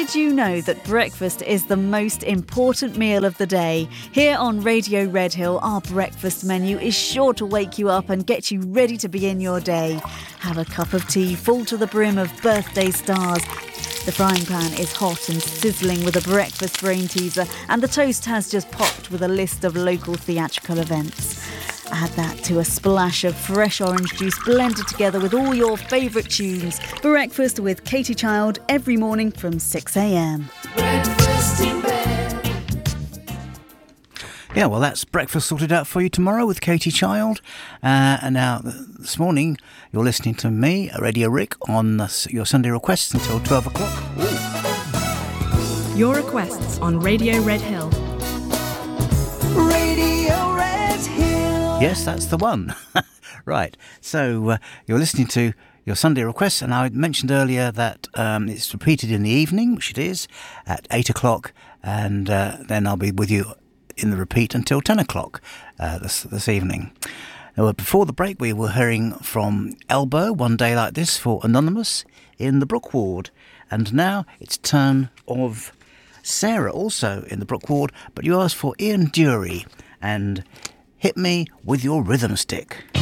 Did you know that breakfast is the most important meal of the day? Here on Radio Red Hill, our breakfast menu is sure to wake you up and get you ready to begin your day. Have a cup of tea full to the brim of birthday stars. The frying pan is hot and sizzling with a breakfast brain teaser, and the toast has just popped with a list of local theatrical events. Add that to a splash of fresh orange juice blended together with all your favourite tunes. Breakfast with Katie Child every morning from 6 a.m. Breakfast in bed. Yeah, well, that's breakfast sorted out for you tomorrow with Katie Child. And now, this morning, you're listening to me, Radio Rick, on your Sunday requests until 12 o'clock. Ooh. Your requests on Radio Red Hill. Radio Red Hill. Yes, that's the one. Right, so you're listening to your Sunday requests, and I mentioned earlier that it's repeated in the evening, which it is, at 8 o'clock, and then I'll be with you in the repeat until 10 o'clock this evening. Now, before the break, we were hearing from Elbow, One Day Like This, for Anonymous in the Brook Ward. And now it's turn of Sarah, also in the Brook Ward, but you asked for Ian Dury and Hit Me With Your Rhythm Stick.